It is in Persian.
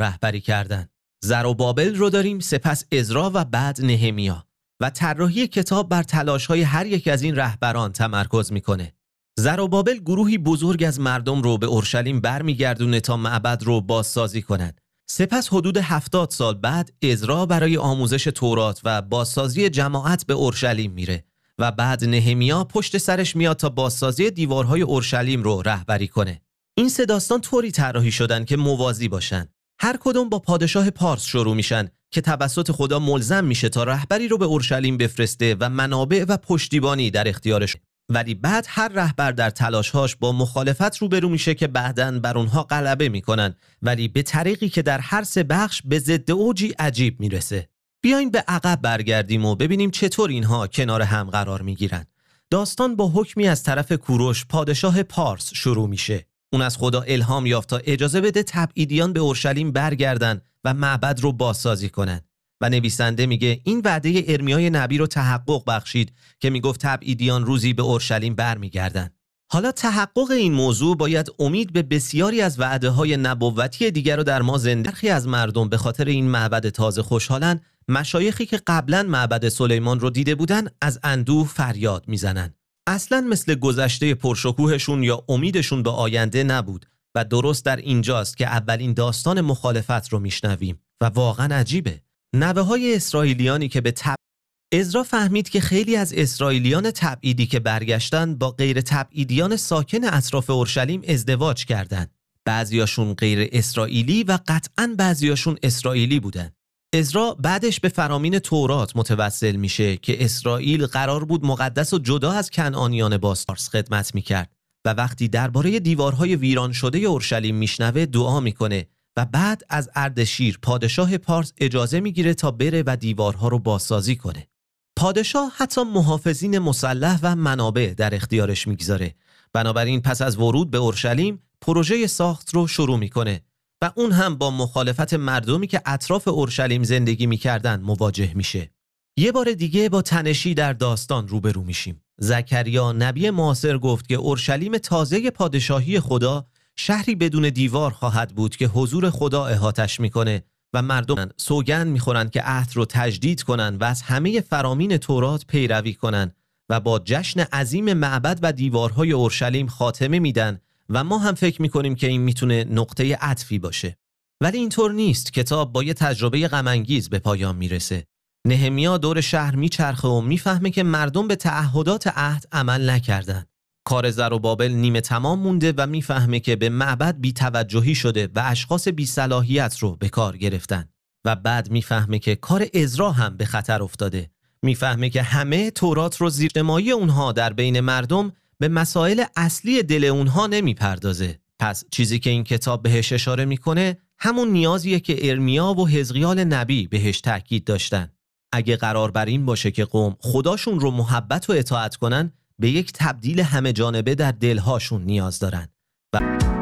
رهبری کردند. زروبابل رو داریم، سپس عزرا و بعد نهمیا و طراحی کتاب بر تلاش‌های هر یک از این رهبران تمرکز میکنه. زروبابل گروهی بزرگ از مردم رو به اورشلیم برمیگردونه تا معبد رو بازسازی کنند. سپس حدود 70 سال بعد عزرا برای آموزش تورات و بازسازی جماعت به اورشلیم میره و بعد نهمیا پشت سرش میاد تا بازسازی دیوارهای اورشلیم رو رهبری کنه. این سه داستان طوری طراحی شدن که موازی باشن. هر کدوم با پادشاه پارس شروع میشن که توسط خدا ملزم میشه تا رهبری رو به اورشلیم بفرسته و منابع و پشتیبانی در اختیارش. ولی بعد هر رهبر در تلاشهاش با مخالفت روبرو میشه که بعداً بر اونها غلبه میکنن، ولی به طریقی که در هر سه بخش به ضد اوجی عجیب میرسه. بیاین به عقب برگردیم و ببینیم چطور اینها کنار هم قرار میگیرن. داستان با حکمی از طرف کوروش پادشاه پارس شروع میشه. اون از خدا الهام یافت تا اجازه بده تبعیدیان به اورشلیم برگردن و معبد رو بازسازی کنن. و نویسنده میگه این وعده ارمیای نبی رو تحقق بخشید که میگفت تبعیدیان روزی به اورشلیم برمیگردن. حالا تحقق این موضوع باید امید به بسیاری از وعده‌های نبوتی دیگر رو در ما زنده. برخی از مردم به خاطر این معبد تازه خوشحالن. مشایخی که قبلا معبد سلیمان رو دیده بودن از اندوه فریاد میزنن. اصلاً مثل گذشته پرشکوهشون یا امیدشون به آینده نبود و درست در اینجاست که اولین داستان مخالفت رو میشنویم و واقعاً عجیبه. نوه‌های اسرائیلیانی که به عزرا فهمید که خیلی از اسرائیلیان تبعیدی که برگشتن با غیر تبعیدیان ساکن اطراف اورشلیم ازدواج کردند. بعضیاشون غیر اسرائیلی و قطعاً بعضیاشون اسرائیلی بودن. عزرا بعدش به فرامین تورات متوسل میشه که اسرائیل قرار بود مقدس و جدا از کنعانیان پارس خدمت میکرد و وقتی درباره دیوارهای ویران شده اورشلیم میشنوه دعا میکنه و بعد از اردشیر پادشاه پارس اجازه میگیره تا بره و دیوارها رو بازسازی کنه. پادشاه حتی محافظین مسلح و منابع در اختیارش میگذاره. بنابراین پس از ورود به اورشلیم پروژه ساخت رو شروع میکنه و اون هم با مخالفت مردمی که اطراف اورشلیم زندگی میکردن مواجه میشه. یه بار دیگه با تنشی در داستان روبرو میشیم. زکریا نبی معاصر گفت که اورشلیم تازه پادشاهی خدا شهری بدون دیوار خواهد بود که حضور خدا احاطش میکنه و مردم سوگند میخورن که عهد رو تجدید کنن و از همه فرامین تورات پیروی کنن و با جشن عظیم معبد و دیوارهای اورشلیم خاتمه میدن و ما هم فکر میکنیم که این میتونه نقطه عطفی باشه. ولی اینطور نیست. کتاب با یه تجربه غم انگیز به پایان میرسه. نهمیا دور شهر میچرخه و میفهمه که مردم به تعهدات عهد عمل نکردن. کار زروبابل نیمه تمام مونده و میفهمه که به معبد بی‌توجهی شده و اشخاص بی‌صلاحیت رو به کار گرفتن. و بعد میفهمه که کار عزرا هم به خطر افتاده. میفهمه که همه تورات رو زیرنمایی اونها در بین مردم به مسائل اصلی دل اونها نمیپردازه. پس چیزی که این کتاب بهش اشاره میکنه همون نیازیه که ارمیا و حزقیال نبی بهش تاکید داشتن. اگه قرار بر این باشه که قوم خداشون رو محبت و اطاعت کنن، به یک تبدیل همه جانبه در دلهاشون نیاز دارن. و